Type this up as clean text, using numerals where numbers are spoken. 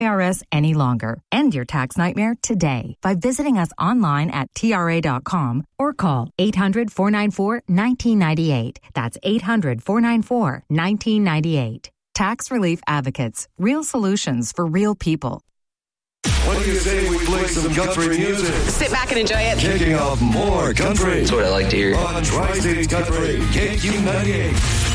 IRS any longer. End your tax nightmare today by visiting us online at TRA.com or call 800-494-1998. That's 800-494-1998. Tax Relief Advocates. Real solutions for real people. What do you say we play some country music? Sit back and enjoy it. Kicking off more country. That's what I like to hear. On Tri-State Country, KQ98.